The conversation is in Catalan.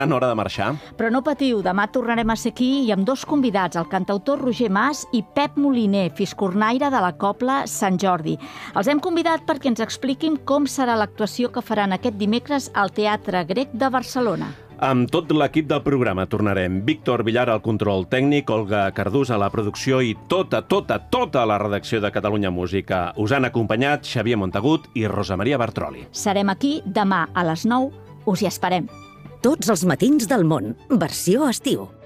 En hora de marxar. Però no patiu, demà tornarem a ser aquí i amb dos convidats, el cantautor Roger Mas i Pep Moliner, fiscornaire de la Cobla Sant Jordi. Els hem convidat perquè ens expliquin com serà l'actuació que faran aquest dimecres al Teatre Grec de Barcelona. Amb tot l'equip del programa tornarem. Víctor Villar al control tècnic, Olga Cardús a la producció i tota la redacció de Catalunya Música. Us han acompanyat Xavier Montagut i Rosa Maria Bartroli. Serem aquí demà a les 9. Us hi esperem. Tots els matins del món, versió estiu.